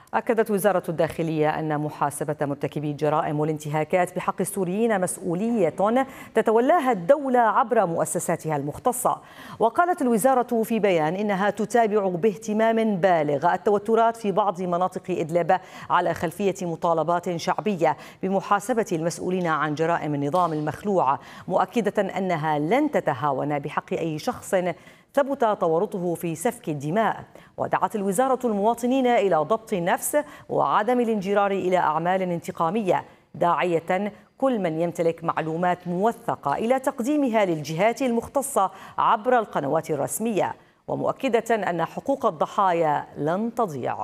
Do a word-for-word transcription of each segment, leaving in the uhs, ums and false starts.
أكدت وزارة الداخلية أن محاسبة مرتكبي الجرائم والانتهاكات بحق السوريين مسؤولية تتولاها الدولة عبر مؤسساتها المختصة. وقالت الوزارة في بيان إنها تتابع باهتمام بالغ التوترات في بعض مناطق إدلب على خلفية مطالبات شعبية بمحاسبة المسؤولين عن جرائم النظام المخلوع، مؤكدة أنها لن تتهاون بحق أي شخص ثبت تورطه في سفك الدماء. ودعت الوزارة المواطنين إلى ضبط النفس وعدم الانجرار إلى أعمال انتقامية، داعية كل من يمتلك معلومات موثقة إلى تقديمها للجهات المختصة عبر القنوات الرسمية، ومؤكدة أن حقوق الضحايا لن تضيع.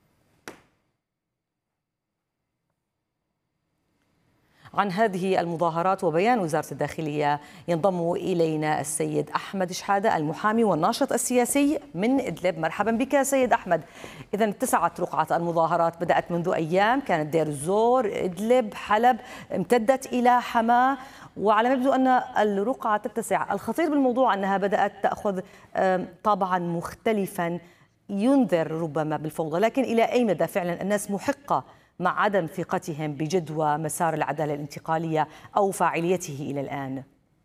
عن هذه المظاهرات وبيان وزارة الداخلية ينضم إلينا السيد أحمد شحادة المحامي والناشط السياسي من إدلب. مرحبا بك سيد أحمد. إذن اتسعت رقعة المظاهرات، بدأت منذ أيام، كانت دير الزور، إدلب، حلب، امتدت إلى حماة، وعلى ما يبدو أن الرقعة تتسع. الخطير بالموضوع أنها بدأت تأخذ طابعا مختلفا ينذر ربما بالفوضى، لكن إلى أي مدى فعلا الناس محقة مع عدم ثقتهم بجدوى مسار العدالة الانتقالية أو فاعليته إلى الآن؟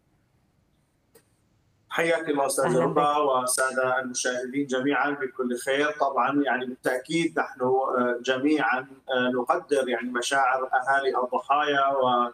حياك الله أستاذ ربا وسادة المشاهدين جميعا بكل خير. طبعا يعني بالتأكيد نحن جميعا نقدر يعني مشاعر أهالي الضحايا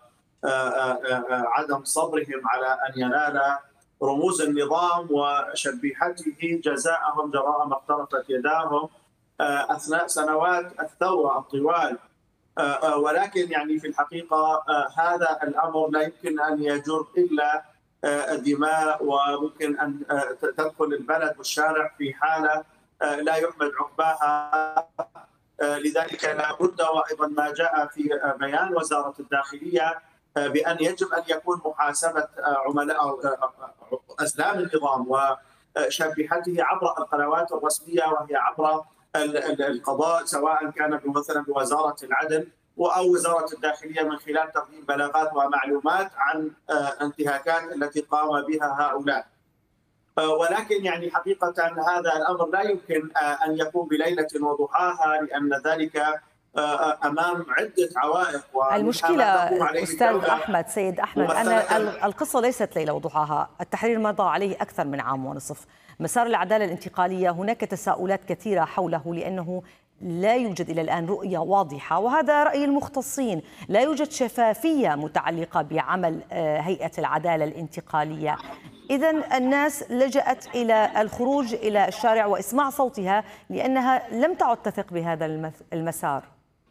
وعدم صبرهم على أن ينال رموز النظام وشبيحته جزاءهم جراء ما اقترفت يداهم أثناء سنوات الثورة الطوال. ولكن يعني في الحقيقة هذا الأمر لا يمكن أن يجر إلا الدماء، وممكن أن تدخل البلد والشارع في حالة لا يحمد عقباها. لذلك لا بد، وأيضا ما جاء في بيان وزارة الداخلية بأن يجب أن يكون محاسبة عملاء أزلام النظام وشبيحته عبر القنوات الرسمية، وهي عبر القضاء، سواء كان مثلا بوزارة العدل أو وزارة الداخلية من خلال تقديم بلاغات ومعلومات عن انتهاكات التي قام بها هؤلاء. ولكن يعني حقيقة هذا الأمر لا يمكن أن يكون بليلة وضحاها، لأن ذلك أمام عدة عوائق. المشكلة أستاذ أحمد سيد أحمد أن القصة ليست ليلة وضحاها. التحرير مضى عليه أكثر من عام ونصف. مسار العدالة الانتقالية هناك تساؤلات كثيرة حوله، لأنه لا يوجد إلى الآن رؤية واضحة، وهذا رأي المختصين. لا يوجد شفافية متعلقة بعمل هيئة العدالة الانتقالية. إذن الناس لجأت إلى الخروج إلى الشارع وإسماع صوتها، لأنها لم تعد تثق بهذا المسار.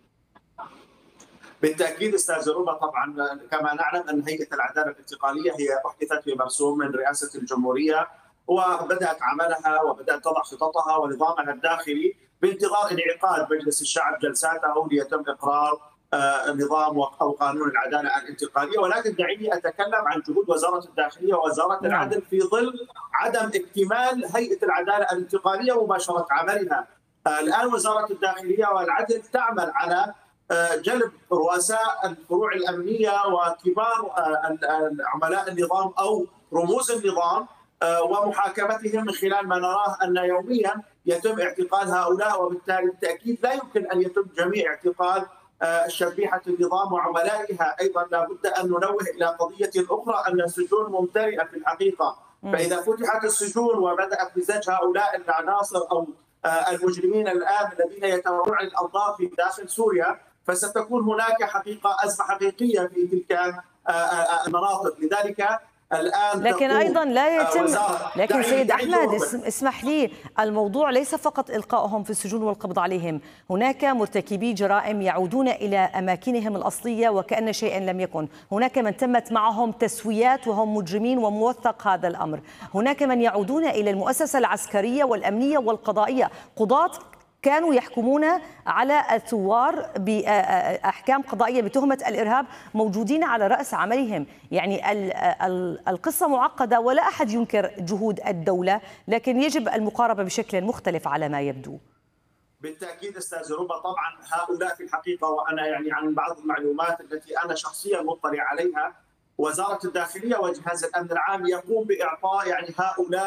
بالتأكيد أستاذ ربا، طبعا كما نعلم أن هيئة العدالة الانتقالية هي أحدثت في مرسوم من رئاسة الجمهورية، وبدأت عملها وبدأت تضع خططها ونظامها الداخلي بانتظار انعقاد مجلس الشعب جلساته ليتم إقرار نظام أو قانون العدالة الانتقالية. ولكن دعيني أتكلم عن جهود وزارة الداخلية ووزارة العدل في ظل عدم اكتمال هيئة العدالة الانتقالية ومباشرة عملها. الآن وزارة الداخلية والعدل تعمل على جلب رؤساء الفروع الأمنية وكبار عملاء النظام أو رموز النظام ومحاكمتهم، من خلال ما نراه أن يوميا يتم اعتقال هؤلاء. وبالتالي بالتأكيد لا يمكن أن يتم جميع اعتقال شبيحة النظام وعملائها. أيضا لا بد أن ننوه إلى قضية أخرى، أن السجون ممتلئة في الحقيقة. فإذا فتحت السجون وبدأت مزاج هؤلاء العناصر أو المجرمين الآن الذين يتورعون الأنظار في داخل سوريا، فستكون هناك حقيقة أزمة حقيقية في تلك المناطق. لذلك الآن لكن أيضا لا يتم. لكن سيد أحمد اسمح لي، الموضوع ليس فقط إلقائهم في السجون والقبض عليهم. هناك مرتكبي جرائم يعودون إلى أماكنهم الأصلية وكأن شيئا لم يكن. هناك من تمت معهم تسويات وهم مجرمين وموثق هذا الأمر. هناك من يعودون إلى المؤسسة العسكرية والأمنية والقضائية. قضاة كانوا يحكمون على الثوار بأحكام قضائية بتهمة الإرهاب موجودين على رأس عملهم. يعني القصة معقدة ولا أحد ينكر جهود الدولة، لكن يجب المقاربة بشكل مختلف على ما يبدو. بالتأكيد أستاذ ربا، طبعا هؤلاء في الحقيقة، وأنا يعني عن بعض المعلومات التي أنا شخصيا مطلع عليها، وزارة الداخلية وجهاز الأمن العام يقوم بإعطاء يعني هؤلاء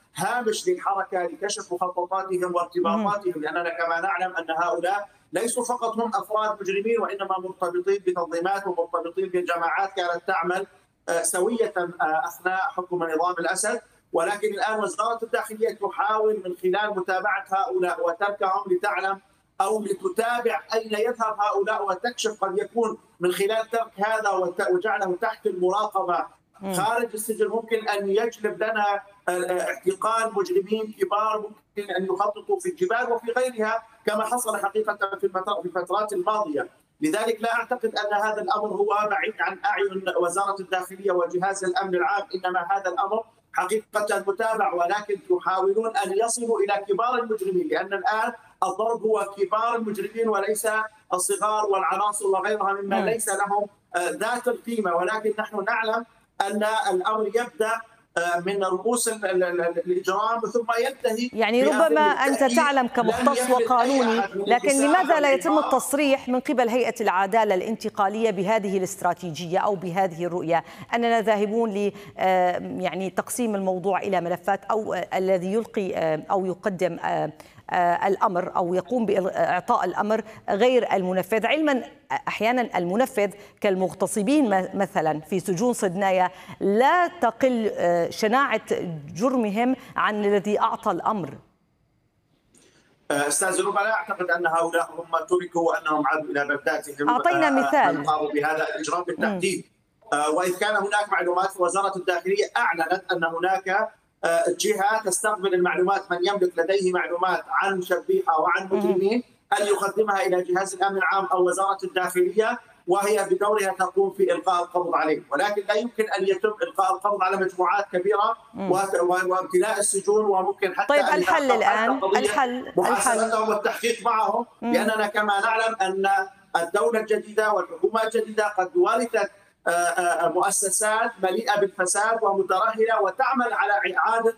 هامش للحركه لكشف مخططاتهم وارتباطاتهم، لاننا كما نعلم ان هؤلاء ليسوا فقط هم افراد مجرمين، وانما مرتبطين بتنظيمات ومرتبطين بجماعات كانت تعمل سويه اثناء حكم نظام الاسد. ولكن الان وزاره الداخليه تحاول من خلال متابعه هؤلاء وتركهم لتعلم او لتتابع اين يذهب هؤلاء وتكشف، قد يكون من خلال ترك هذا وجعله تحت المراقبه خارج السجن ممكن ان يجلب لنا اعتقال مجرمين كبار ممكن ان يخططوا في الجبال وفي غيرها كما حصل حقيقه في الفترات الماضيه. لذلك لا اعتقد ان هذا الامر هو بعيد عن اعين وزاره الداخليه وجهاز الامن العام، انما هذا الامر حقيقه متابع، ولكن يحاولون ان يصلوا الى كبار المجرمين، لان الان الضرب هو كبار المجرمين وليس الصغار والعناصر وغيرها ممن ليس لهم ذات القيمه. ولكن نحن نعلم ان الامر يبدا من رؤوس الاجرام ثم ينتهي، يعني ربما انت تعلم كمختص وقانوني، لكن لماذا لا يتم التصريح من قبل هيئه العداله الانتقاليه بهذه الاستراتيجيه او بهذه الرؤيه اننا ذاهبون ل يعني تقسيم الموضوع الى ملفات، او الذي يلقي او يقدم الأمر أو يقوم بإعطاء الأمر غير المنفذ، علما أحيانا المنفذ كالمغتصبين مثلا في سجون صدنايا لا تقل شناعة جرمهم عن الذي أعطى الأمر. أستاذ ربما لا أعتقد أن هؤلاء هم تركوا وأنهم عادوا إلى بلداتهم. أعطينا مثال قاموا بهذا الإجرام بالتحديد، وإذ كان هناك معلومات وزارة الداخلية أعلنت أن هناك جهة تستقبل المعلومات، من يملك لديه معلومات عن شبيحة وعن مجرمين أن يقدمها إلى جهاز الأمن العام أو وزارة الداخلية، وهي بدورها تقوم في إلقاء القبض عليه. ولكن لا يمكن أن يتم إلقاء القبض على مجموعات كبيرة وامتلاء السجون، وممكن حتى طيب الحل الآن الحل محاسبتهم والتحقيق معهم، لأننا كما نعلم أن الدولة الجديدة والحكومة الجديدة قد ورثت مؤسسات مليئة بالفساد ومترهلة وتعمل على إعادة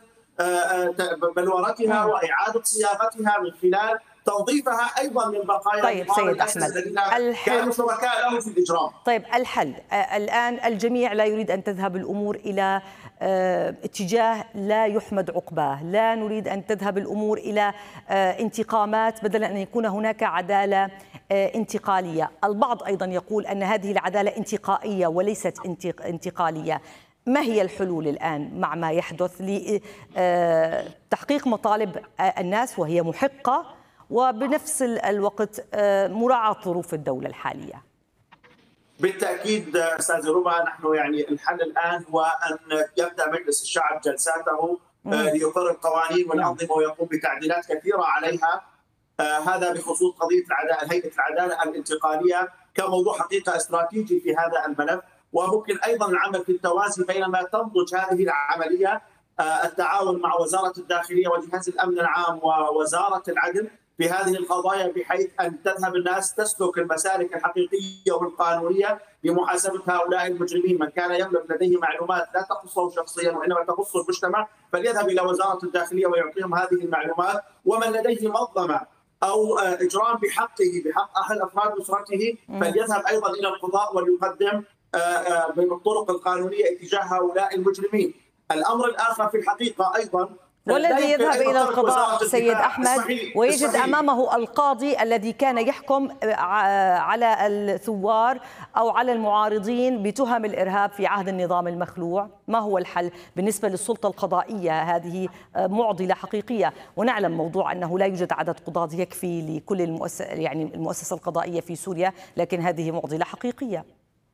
بلورتها وإعادة صياغتها من خلال توظيفها أيضا من بقايا. طيب سيد أحمد، الذين كانوا شركاء له في الإجرام. طيب الحل الآن، الجميع لا يريد أن تذهب الأمور إلى اتجاه لا يحمد عقباه، لا نريد أن تذهب الأمور إلى انتقامات بدلا أن يكون هناك عدالة انتقالية. البعض أيضا يقول أن هذه العدالة انتقائية وليست انتقالية. ما هي الحلول الآن مع ما يحدث لتحقيق مطالب الناس وهي محقة، وبنفس الوقت مراعاة ظروف الدولة الحالية؟ بالتأكيد أستاذ ربا، نحن يعني الحل الآن هو أن يبدأ مجلس الشعب جلساته ليقرر القوانين والأنظمة ويقوم بتعديلات كثيرة عليها. آه هذا بخصوص قضيه العداله، هيئه العداله الانتقاليه كموضوع حقيقه استراتيجي في هذا الملف، وممكن ايضا العمل في التوازي بينما تنضج هذه العمليه، آه التعاون مع وزاره الداخليه وجهاز الامن العام ووزاره العدل في هذه القضايا، بحيث ان تذهب الناس تسلك المسالك الحقيقيه والقانونيه لمحاسبه هؤلاء المجرمين. من كان يملك لديه معلومات لا تخصه شخصيا وانما تخص المجتمع فليذهب الى وزاره الداخليه ويعطيهم هذه المعلومات، ومن لديه مظلمه أو إجرام بحقه بحق أحد أفراد أسرته فليذهب أيضا إلى القضاء وليقدم بالطرق القانونية اتجاه هؤلاء المجرمين. الأمر الآخر في الحقيقة أيضا والذي يذهب إلى القضاء سيد أحمد ويجد أمامه القاضي الذي كان يحكم على الثوار أو على المعارضين بتهم الإرهاب في عهد النظام المخلوع. ما هو الحل بالنسبة للسلطة القضائية؟ هذه معضلة حقيقية، ونعلم موضوع أنه لا يوجد عدد قضاة يكفي لكل المؤسسة يعني المؤسسة القضائية في سوريا، لكن هذه معضلة حقيقية.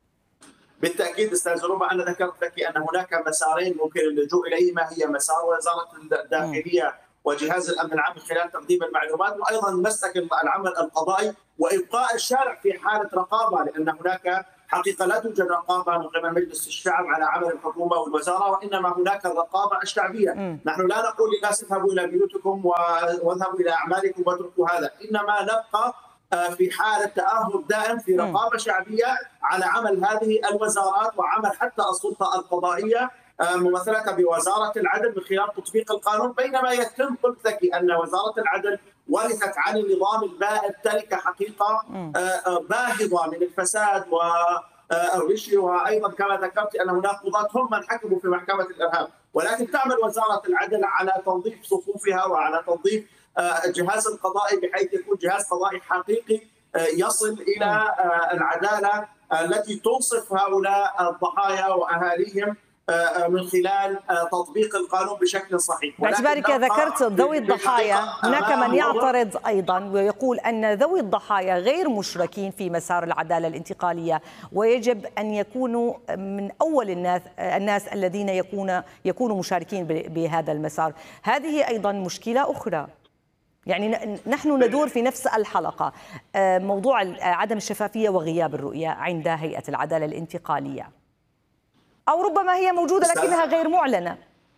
بالتاكيد استاذ ربا، انا ذكرت لك ان هناك مسارين ممكن اللجوء اليهما، هي مسار وزاره الداخليه وجهاز الامن العام من خلال تقديم المعلومات، وايضا مسلك العمل القضائي وابقاء الشارع في حاله رقابه، لان هناك حقيقه لا توجد رقابه من قبل مجلس الشعب على عمل الحكومه والوزاره، وانما هناك الرقابه الشعبيه. م. نحن لا نقول للناس اذهبوا الى بيوتكم واذهبوا الى اعمالكم واتركوا هذا، انما نبقى في حالة تأهب دائم في رقابة شعبية على عمل هذه الوزارات وعمل حتى السلطة القضائية ممثلة بوزارة العدل من خلال تطبيق القانون، بينما يتم قلت لك أن وزارة العدل ورثت عن النظام البائد تركة حقيقة باهظة من الفساد والرشوة، وأيضا كما ذكرت أن هناك قضاة هم من حكموا في محكمة الإرهاب. ولكن تعمل وزارة العدل على تنظيف صفوفها وعلى تنظيف الجهاز القضائي بحيث يكون جهاز قضائي حقيقي يصل إلى العدالة التي تنصف هؤلاء الضحايا وأهاليهم من خلال تطبيق القانون بشكل صحيح. باعتبارك ذكرت ذوي الضحايا، هناك من يعترض أيضا ويقول أن ذوي الضحايا غير مشركين في مسار العدالة الانتقالية، ويجب أن يكونوا من أول الناس الناس الذين يكون يكونوا مشاركين بهذا المسار. هذه أيضا مشكلة أخرى، يعني نحن ندور في نفس الحلقة، موضوع عدم الشفافية وغياب الرؤية عند هيئة العدالة الانتقالية، أو ربما هي موجودة لكنها غير معلنة.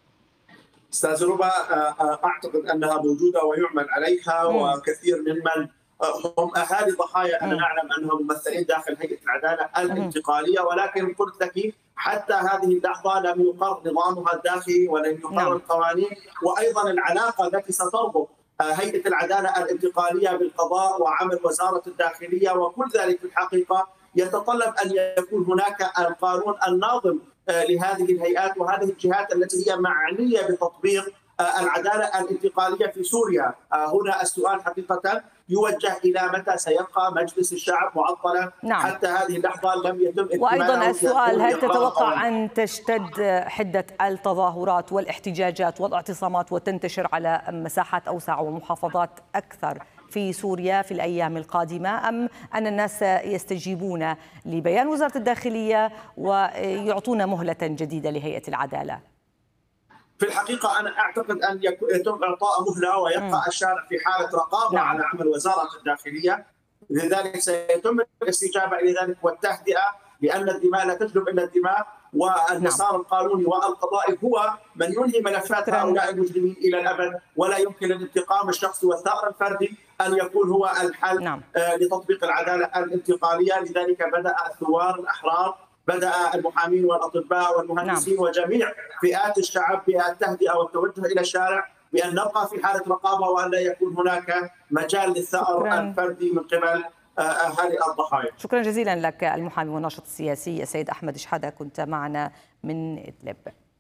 أستاذ ربا، أعتقد أنها موجودة ويعمل عليها، وكثير ممن هم أهالي ضحايا أنا نعلم أنهم ممثلين داخل هيئة العدالة الانتقالية، ولكن قلت لك حتى هذه اللحظة لم يقر نظامها الداخلي ولم يقر القوانين، وأيضا العلاقة التي ستربط هيئة العدالة الانتقالية بالقضاء وعمل وزارة الداخلية، وكل ذلك في الحقيقة يتطلب أن يكون هناك القانون الناظم لهذه الهيئات وهذه الجهات التي هي معنية بتطبيق العدالة الانتقالية في سوريا. هنا السؤال حقيقة يوجه إلى متى سيبقى مجلس الشعب معطلا؟ نعم. حتى هذه اللحظة لم يتم اكتماله. وأيضا السؤال، هل تتوقع أن تشتد حدة التظاهرات والاحتجاجات والاعتصامات وتنتشر على مساحات أوسع ومحافظات أكثر في سوريا في الأيام القادمة، أم أن الناس يستجيبون لبيان وزارة الداخلية ويعطون مهلة جديدة لهيئة العدالة؟ في الحقيقة أنا أعتقد أن يتم إعطاء مهلة ويبقى م. الشارع في حالة رقابة نعم. على عمل وزارة الداخلية، لذلك سيتم الاستجابة إلى ذلك والتهدئة، لأن الدماء لا تجلب إلا الدماء، والمسار نعم. القانوني والقضائي هو من ينهي ملفات هؤلاء المجرمين إلى الأبد، ولا يمكن الانتقام الشخصي والثأر الفردي أن يكون هو الحل نعم. لتطبيق العدالة الانتقالية. لذلك بدأ الثوار الأحرار، بدأ المحامين والأطباء والمهندسين نعم. وجميع فئات الشعب بالتهدئة والتوجه إلى الشارع بأن نبقى في حالة رقابة وأن لا يكون هناك مجال للثأر الفردي من قبل أهالي الضحايا. شكرا جزيلا لك المحامي والناشط السياسي السيد أحمد شحادة، كنت معنا من إدلب.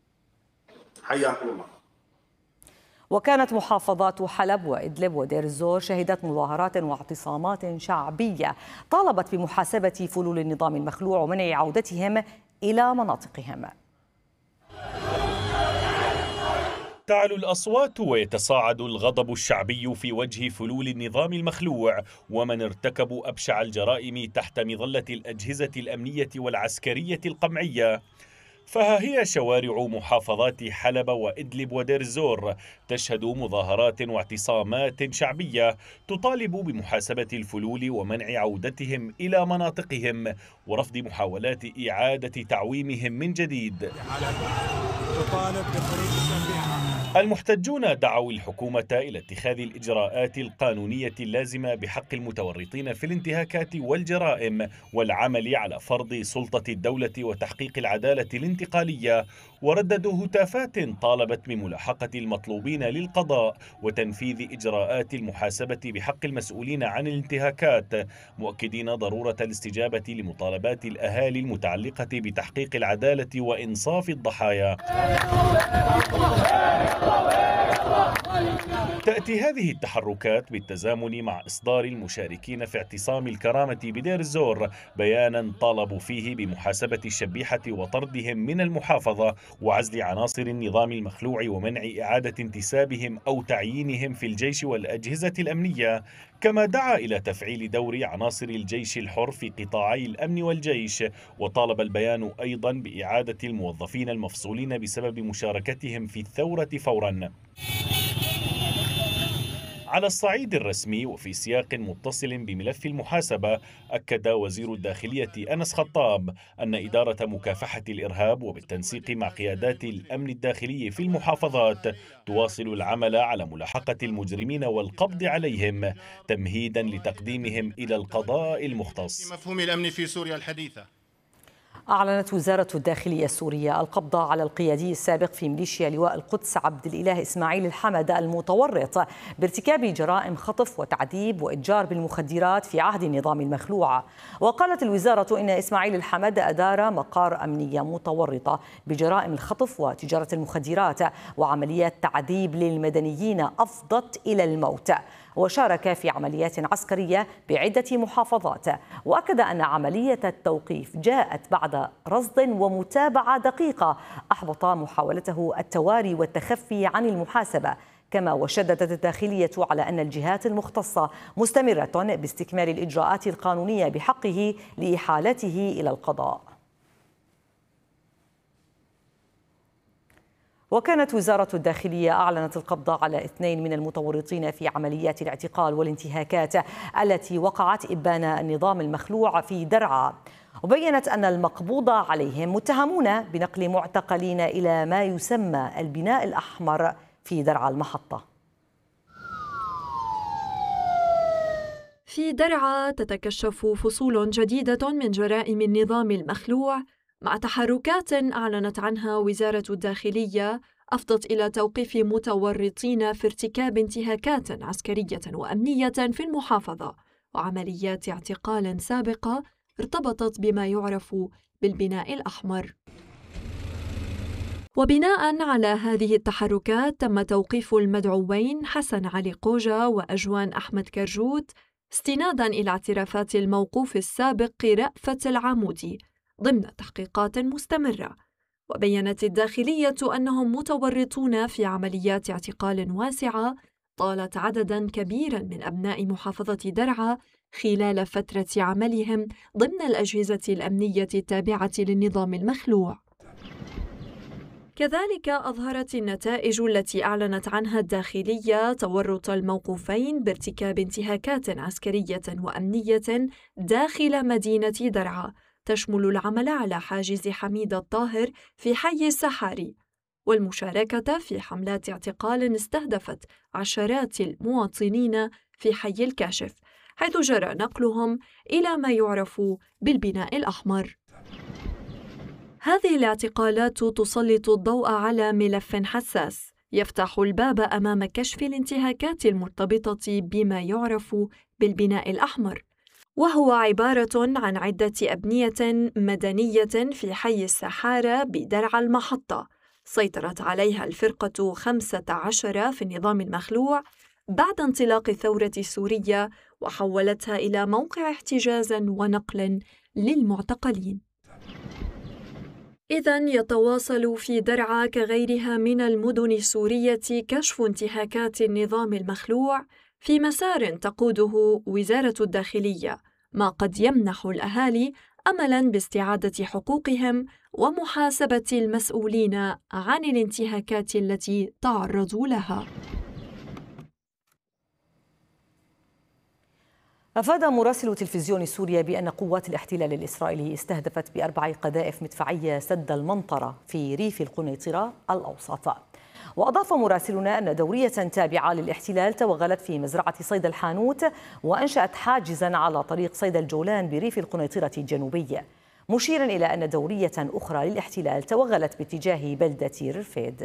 حياكم الله. وكانت محافظات حلب وإدلب ودير الزور شهدت مظاهرات واعتصامات شعبية طالبت بمحاسبة فلول النظام المخلوع ومنع عودتهم إلى مناطقهم. تعلو الأصوات ويتصاعد الغضب الشعبي في وجه فلول النظام المخلوع ومن ارتكبوا أبشع الجرائم تحت مظلة الأجهزة الأمنية والعسكرية القمعية. فها هي شوارع محافظات حلب وإدلب ودير الزور تشهد مظاهرات واعتصامات شعبية تطالب بمحاسبة الفلول ومنع عودتهم إلى مناطقهم ورفض محاولات إعادة تعويمهم من جديد. المحتجون دعوا الحكومة إلى اتخاذ الإجراءات القانونية اللازمة بحق المتورطين في الانتهاكات والجرائم والعمل على فرض سلطة الدولة وتحقيق العدالة الانتقالية، ورددوا هتافات طالبت بملاحقة المطلوبين للقضاء وتنفيذ إجراءات المحاسبة بحق المسؤولين عن الانتهاكات، مؤكدين ضرورة الاستجابة لمطالبات الأهالي المتعلقة بتحقيق العدالة وإنصاف الضحايا. تأتي هذه التحركات بالتزامن مع إصدار المشاركين في اعتصام الكرامة بدير الزور بيانا طالبوا فيه بمحاسبة الشبيحة وطردهم من المحافظة وعزل عناصر النظام المخلوع ومنع إعادة انتسابهم أو تعيينهم في الجيش والأجهزة الأمنية، كما دعا إلى تفعيل دور عناصر الجيش الحر في قطاعي الأمن والجيش. وطالب البيان أيضا بإعادة الموظفين المفصولين بسبب مشاركتهم في الثورة فورا. على الصعيد الرسمي وفي سياق متصل بملف المحاسبة، أكد وزير الداخلية أنس خطاب أن إدارة مكافحة الإرهاب وبالتنسيق مع قيادات الأمن الداخلي في المحافظات تواصل العمل على ملاحقة المجرمين والقبض عليهم تمهيدا لتقديمهم إلى القضاء المختص. مفهوم الأمن في سوريا الحديثة. أعلنت وزارة الداخلية السورية القبض على القيادي السابق في ميليشيا لواء القدس عبد الإله إسماعيل الحمد المتورط بارتكاب جرائم خطف وتعذيب وإتجار بالمخدرات في عهد النظام المخلوع. وقالت الوزارة إن إسماعيل الحمد أدار مقار أمنية متورطة بجرائم الخطف وتجارة المخدرات وعمليات تعذيب للمدنيين أفضت إلى الموت، وشارك في عمليات عسكرية بعدة محافظات. وأكد أن عملية التوقيف جاءت بعد رصد ومتابعة دقيقة أحبط محاولته التواري والتخفي عن المحاسبة. كما وشددت الداخلية على أن الجهات المختصة مستمرة باستكمال الإجراءات القانونية بحقه لإحالته إلى القضاء. وكانت وزارة الداخلية أعلنت القبض على اثنين من المتورطين في عمليات الاعتقال والانتهاكات التي وقعت إبان النظام المخلوع في درعا. وبينت أن المقبوض عليهم متهمون بنقل معتقلين إلى ما يسمى البناء الأحمر في درعا المحطة. في درعا تتكشف فصول جديدة من جرائم النظام المخلوع مع تحركات أعلنت عنها وزارة الداخلية أفضت إلى توقيف متورطين في ارتكاب انتهاكات عسكرية وأمنية في المحافظة وعمليات اعتقال سابقة ارتبطت بما يعرف بالبناء الأحمر. وبناء على هذه التحركات تم توقيف المدعوين حسن علي قوجة وأجوان أحمد كرجوت استناداً إلى اعترافات الموقوف السابق رأفت العمودي ضمن تحقيقات مستمرة. وبيّنت الداخلية أنهم متورطون في عمليات اعتقال واسعة طالت عدداً كبيراً من أبناء محافظة درعا خلال فترة عملهم ضمن الأجهزة الأمنية التابعة للنظام المخلوع. كذلك أظهرت النتائج التي أعلنت عنها الداخلية تورط الموقوفين بارتكاب انتهاكات عسكرية وأمنية داخل مدينة درعا تشمل العمل على حاجز حميد الطاهر في حي السحاري والمشاركة في حملات اعتقال استهدفت عشرات المواطنين في حي الكاشف حيث جرى نقلهم إلى ما يعرف بالبناء الأحمر. هذه الاعتقالات تسلط الضوء على ملف حساس يفتح الباب أمام كشف الانتهاكات المرتبطة بما يعرف بالبناء الأحمر، وهو عبارة عن عدة أبنية مدنية في حي السحارة بدرعا المحطة سيطرت عليها الفرقة خمسة عشر في النظام المخلوع بعد انطلاق الثورة السورية وحولتها إلى موقع احتجاز ونقل للمعتقلين. إذن يتواصل في درعا كغيرها من المدن السورية كشف انتهاكات النظام المخلوع في مسار تقوده وزارة الداخلية، ما قد يمنح الأهالي أملاً باستعادة حقوقهم ومحاسبة المسؤولين عن الانتهاكات التي تعرضوا لها. أفاد مراسل تلفزيون سوريا بأن قوات الاحتلال الإسرائيلي استهدفت بأربع قذائف مدفعية سد المنطرة في ريف القنيطرة الأوسط. وأضاف مراسلنا أن دورية تابعة للاحتلال توغلت في مزرعة صيد الحانوت وأنشأت حاجزاً على طريق صيد الجولان بريف القنيطرة الجنوبي، مشيراً إلى أن دورية أخرى للاحتلال توغلت باتجاه بلدة رفيد.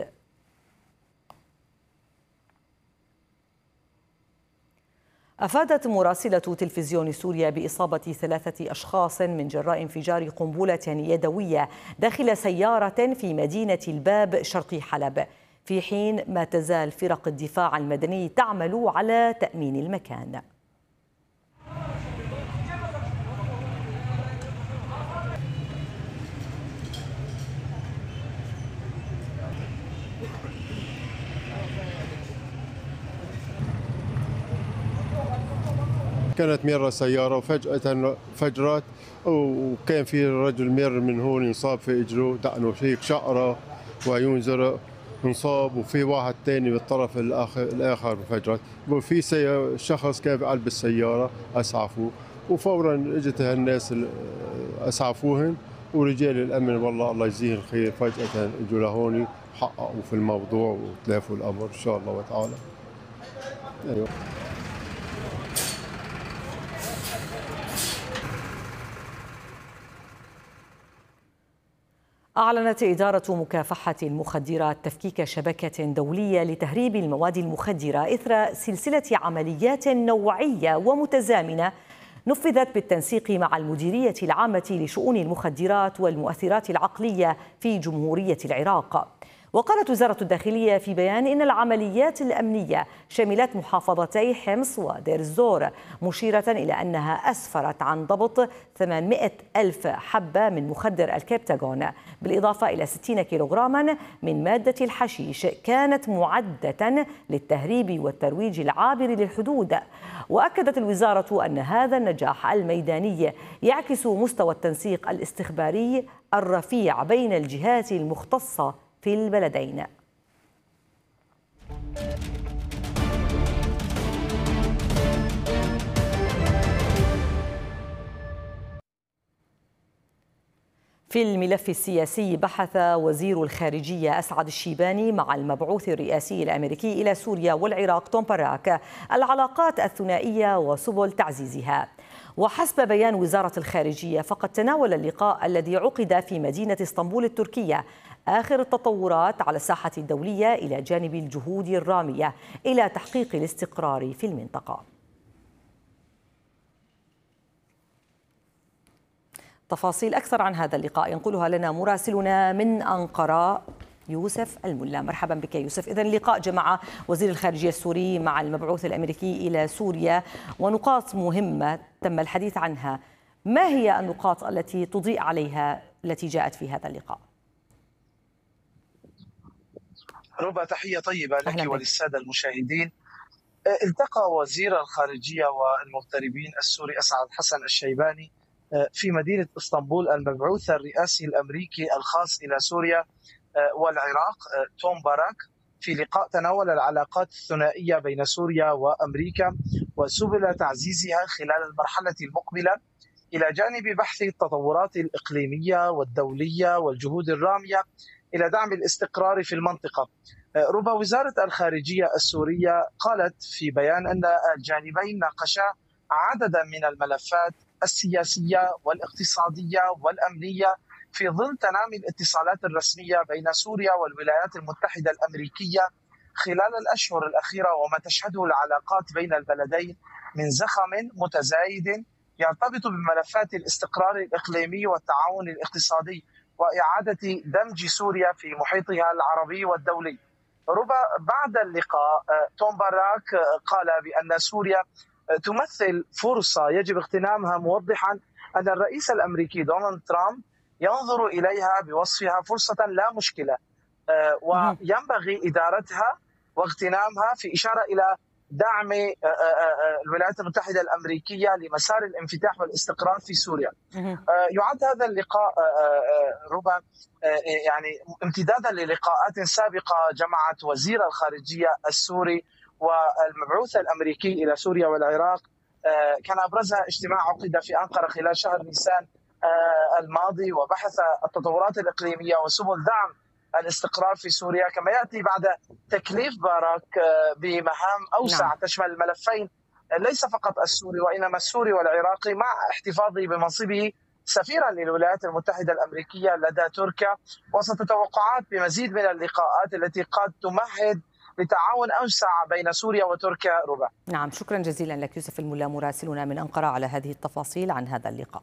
أفادت مراسلة تلفزيون سوريا بإصابة ثلاثة أشخاص من جراء انفجار قنبلة يدوية داخل سيارة في مدينة الباب شرقي حلب، في حين ما تزال فرق الدفاع المدني تعمل على تأمين المكان. كانت مرة سيارة وفجأة فجرت وكان في رجل مر من هون انصاب في اجره دقنه هيك شقرة وعيون زرق انصاب، وفي واحد تاني بالطرف الآخر الآخر فجرت، وفي شخص كان بقلب السيارة أسعفوه، وفورا اجت هالناس أسعفوهن، ورجال الأمن والله الله يجزيهم الخير فجأة اجوا لهون حققوا في الموضوع وتلافوا الأمر إن شاء الله وتعالى. أيوه. أعلنت إدارة مكافحة المخدرات تفكيك شبكة دولية لتهريب المواد المخدرة إثر سلسلة عمليات نوعية ومتزامنة نفذت بالتنسيق مع المديرية العامة لشؤون المخدرات والمؤثرات العقلية في جمهورية العراق. وقالت وزارة الداخلية في بيان إن العمليات الأمنية شملت محافظتي حمص ودير الزور، مشيرة إلى أنها أسفرت عن ضبط ثمانمائة ألف حبة من مخدر الكبتاغون، بالإضافة إلى ستين كيلوغراما من مادة الحشيش كانت معدة للتهريب والترويج العابر للحدود. وأكدت الوزارة أن هذا النجاح الميداني يعكس مستوى التنسيق الاستخباري الرفيع بين الجهات المختصة في البلدين. في الملف السياسي، بحث وزير الخارجية أسعد الشيباني مع المبعوث الرئاسي الأمريكي إلى سوريا والعراق توم باراك العلاقات الثنائية وسبل تعزيزها. وحسب بيان وزارة الخارجية فقد تناول اللقاء الذي عقد في مدينة اسطنبول التركية آخر التطورات على الساحة الدولية إلى جانب الجهود الرامية إلى تحقيق الاستقرار في المنطقة. تفاصيل أكثر عن هذا اللقاء ينقلها لنا مراسلنا من أنقرة يوسف الملا. مرحبا بك يوسف. إذن لقاء جمع وزير الخارجية السوري مع المبعوث الأمريكي إلى سوريا ونقاط مهمة تم الحديث عنها، ما هي النقاط التي تضيء عليها التي جاءت في هذا اللقاء؟ ربا، تحية طيبة لك وللسادة المشاهدين. التقى وزير الخارجية والمغتربين السوري أسعد حسن الشيباني في مدينة اسطنبول المبعوث الرئاسي الأمريكي الخاص إلى سوريا والعراق توم باراك في لقاء تناول العلاقات الثنائية بين سوريا وأمريكا وسبل تعزيزها خلال المرحلة المقبلة، إلى جانب بحث التطورات الإقليمية والدولية والجهود الرامية إلى دعم الاستقرار في المنطقة. ربما وزارة الخارجية السورية قالت في بيان أن الجانبين ناقشا عددا من الملفات السياسية والاقتصادية والأمنية في ظل تنامي الاتصالات الرسمية بين سوريا والولايات المتحدة الأمريكية خلال الأشهر الأخيرة، وما تشهده العلاقات بين البلدين من زخم متزايد يرتبط بملفات الاستقرار الإقليمي والتعاون الاقتصادي وإعادة دمج سوريا في محيطها العربي والدولي. ربما بعد اللقاء توم باراك قال بأن سوريا تمثل فرصة يجب اغتنامها، موضحا أن الرئيس الأمريكي دونالد ترامب ينظر إليها بوصفها فرصة لا مشكلة وينبغي إدارتها واغتنامها، في إشارة إلى دعم الولايات المتحدة الأمريكية لمسار الانفتاح والاستقرار في سوريا. يعد هذا اللقاء ربما يعني امتدادا للقاءات سابقة جمعت وزير الخارجية السوري والمبعوث الأمريكي إلى سوريا والعراق، كان أبرزها اجتماع عقد في أنقرة خلال شهر نيسان الماضي وبحث التطورات الإقليمية وسبل دعم الاستقرار في سوريا، كما يأتي بعد تكليف باراك بمهام أوسع نعم. تشمل الملفين ليس فقط السوري وإنما السوري والعراقي، مع احتفاظه بمنصبه سفيرا للولايات المتحدة الأمريكية لدى تركيا، وسط توقعات بمزيد من اللقاءات التي قد تمهد لتعاون أوسع بين سوريا وتركيا. ربع. نعم، شكرا جزيلا لك يوسف الملا مراسلنا من أنقرة على هذه التفاصيل عن هذا اللقاء.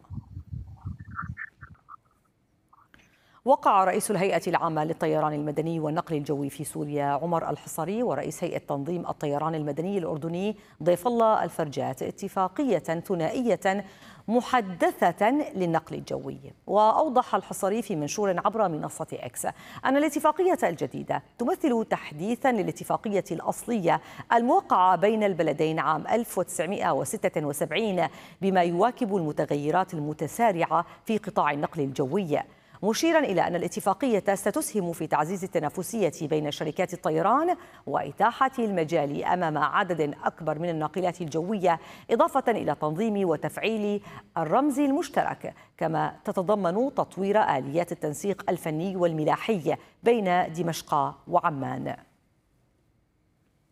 وقع رئيس الهيئة العامة للطيران المدني والنقل الجوي في سوريا عمر الحصري ورئيس هيئة تنظيم الطيران المدني الأردني ضيف الله الفرجات اتفاقية ثنائية محدثة للنقل الجوي. وأوضح الحصري في منشور عبر منصة إكس أن الاتفاقية الجديدة تمثل تحديثا للاتفاقية الأصلية الموقعة بين البلدين عام ألف وتسعمائة وستة وسبعين بما يواكب المتغيرات المتسارعة في قطاع النقل الجوي، مشيرا إلى أن الاتفاقية ستسهم في تعزيز التنافسية بين شركات الطيران وإتاحة المجال أمام عدد أكبر من الناقلات الجوية، إضافة إلى تنظيم وتفعيل الرمز المشترك، كما تتضمن تطوير آليات التنسيق الفني والملاحي بين دمشق وعمان.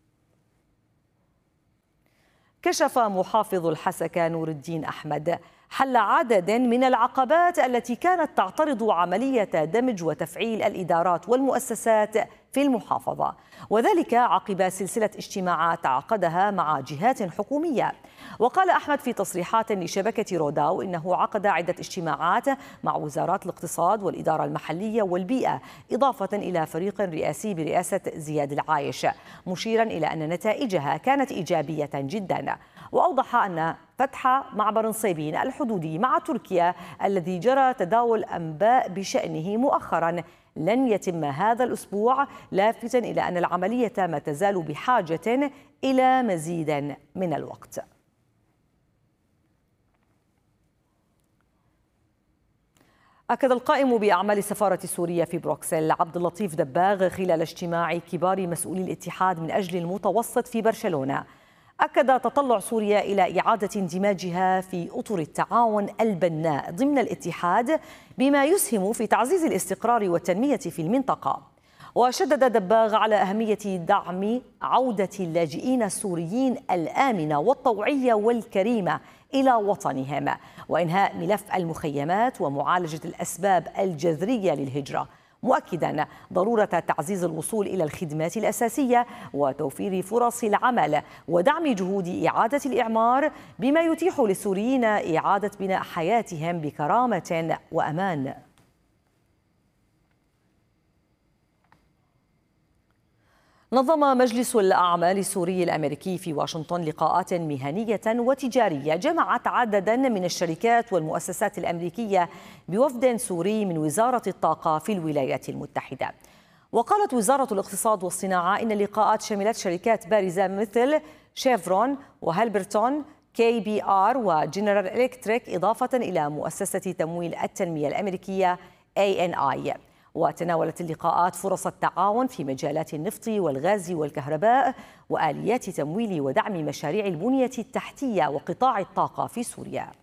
كشف محافظ الحسكة نور الدين أحمد حل عدد من العقبات التي كانت تعترض عملية دمج وتفعيل الإدارات والمؤسسات في المحافظة، وذلك عقب سلسلة اجتماعات عقدها مع جهات حكومية. وقال أحمد في تصريحات لشبكة روداو إنه عقد عدة اجتماعات مع وزارات الاقتصاد والإدارة المحلية والبيئة، إضافة إلى فريق رئاسي برئاسة زياد العايش، مشيرا إلى أن نتائجها كانت إيجابية جدا. وأوضح أن فتح معبر صيبين الحدودي مع تركيا الذي جرى تداول أنباء بشأنه مؤخرا لن يتم هذا الأسبوع، لافتاً إلى أن العملية ما تزال بحاجة إلى مزيد من الوقت. أكد القائم بأعمال سفارة سوريا في بروكسل عبد اللطيف دباغ خلال اجتماع كبار مسؤولي الاتحاد من أجل المتوسط في برشلونة، أكد تطلع سوريا إلى إعادة اندماجها في أطر التعاون البناء ضمن الاتحاد بما يسهم في تعزيز الاستقرار والتنمية في المنطقة. وشدد دباغ على أهمية دعم عودة اللاجئين السوريين الآمنة والطوعية والكريمة إلى وطنهم، وإنهاء ملف المخيمات ومعالجة الأسباب الجذرية للهجرة، مؤكدا ضرورة تعزيز الوصول إلى الخدمات الأساسية وتوفير فرص العمل ودعم جهود إعادة الإعمار بما يتيح للسوريين إعادة بناء حياتهم بكرامة وأمان. نظم مجلس الأعمال السوري الأمريكي في واشنطن لقاءات مهنية وتجارية جمعت عددا من الشركات والمؤسسات الأمريكية بوفد سوري من وزارة الطاقة في الولايات المتحدة. وقالت وزارة الاقتصاد والصناعة إن اللقاءات شملت شركات بارزة مثل شيفرون وهالبرتون كي بي آر وجنرال إلكتريك، إضافة إلى مؤسسة تمويل التنمية الأمريكية إيه إن آي. وتناولت اللقاءات فرص التعاون في مجالات النفط والغاز والكهرباء وآليات تمويل ودعم مشاريع البنية التحتية وقطاع الطاقة في سوريا.